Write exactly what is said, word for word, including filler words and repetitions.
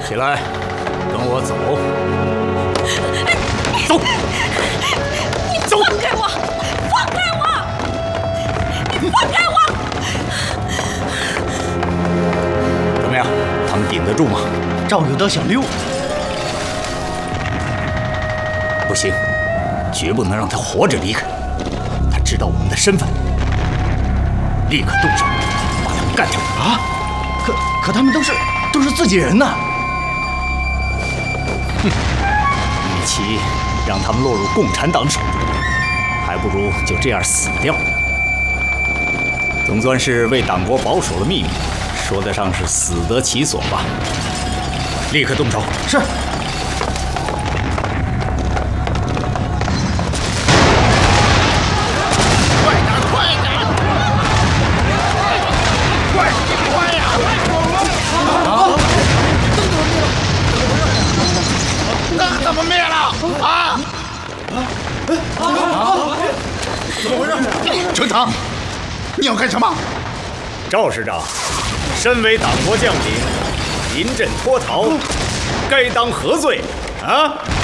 起来，跟我走。走。 你走！放开我！放开我！你放开我！ 怎么样？他们顶得住吗？ 赵有德想溜。 不行，绝不能让他活着离开。他知道我们的身份，立刻动手，把他们干掉。 啊！可可他们都是都是自己人呐！ 哼，与其让他们落入共产党手中，还不如就这样死掉。总算是为党国保守了秘密，说得上是死得其所吧。立刻动手。 是。 快点，快点！快，快呀！啊！那怎么灭了？啊！啊！怎么回事？程堂，你要干什么？ 赵师长，身为党国将领，临阵脱逃，该当何罪啊？